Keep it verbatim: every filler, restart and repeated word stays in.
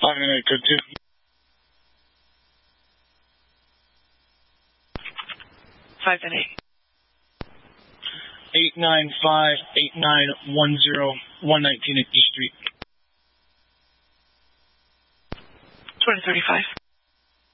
I'm going to go to five and eight. eight nine five, eight nine one zero, one nineteen at D Street. twenty thirty-five.